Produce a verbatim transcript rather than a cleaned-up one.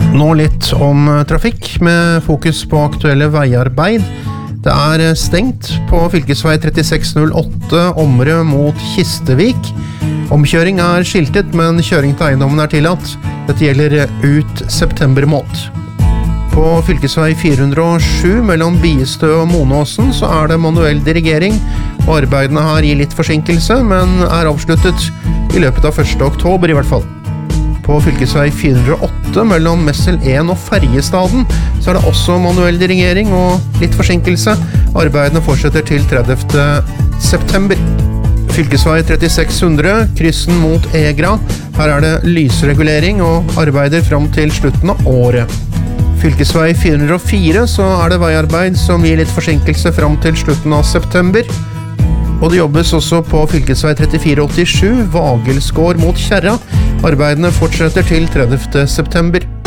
Nå litt om trafikk, med fokus på aktuelle veiarbeid. Det er stengt på fylkesvei trettiseks null åtte Omre mot Kistevik. Omkjøring er skiltet, men kjøring til eiendommen er tillatt. Dette gjelder ut september måned. På fylkesvei fire hundre og sju mellom Biestø og Monåsen så er det manuell dirigering, og arbeidene her gir litt forsinkelse, men er avsluttet i løpet av første oktober i hvert fall. På fylkesvei fire hundre og åtte mellom Messel en og Ferjestaden så er det også manuell dirigering og litt forsinkelse. Arbeidene fortsetter til tredivte september. Fylkesvei trettiseks hundre, kryssen mot Egra. Her er det lysregulering og arbeider fram til slutten av året. Fylkesvei fire hundre og fire så er det veiarbeid som gir litt forsinkelse fram til slutten av september. Og det jobbes også på fylkesvei trettifire åttisju, Vagelsgård mot Kjerra. Arbeidene fortsetter til tredivte september.